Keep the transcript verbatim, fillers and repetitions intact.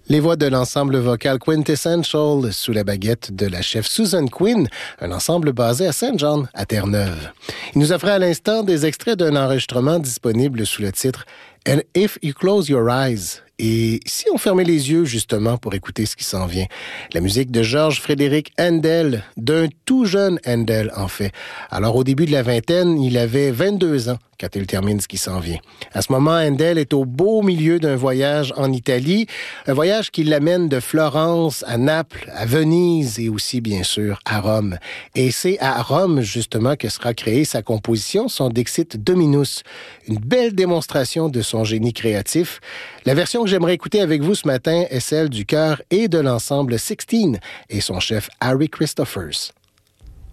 Les voix de l'ensemble vocal Quintessential sous la baguette de la chef Susan Quinn, un ensemble basé à Saint John, à Terre-Neuve. Il nous offrait à l'instant des extraits d'un enregistrement disponible sous le titre « And if you close your eyes ». Et si on fermait les yeux, justement, pour écouter ce qui s'en vient? La musique de Georges Frédéric Handel, d'un tout jeune Handel, en fait. Alors, au début de la vingtaine, il avait vingt-deux ans quand il termine ce qui s'en vient. À ce moment, Handel est au beau milieu d'un voyage en Italie, un voyage qui l'amène de Florence à Naples, à Venise et aussi, bien sûr, à Rome. Et c'est à Rome, justement, que sera créée sa composition, son Dixit Dominus, une belle démonstration de son génie créatif. La version que j'aimerais écouter avec vous ce matin est celle du chœur et de l'ensemble Sixteen et son chef Harry Christophers.